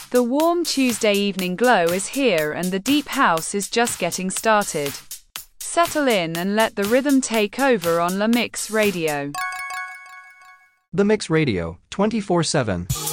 The warm Tuesday evening glow is here and the deep house is just getting started. Settle in and let the rhythm take over on La Mix Radio. The Mix Radio, 24/7.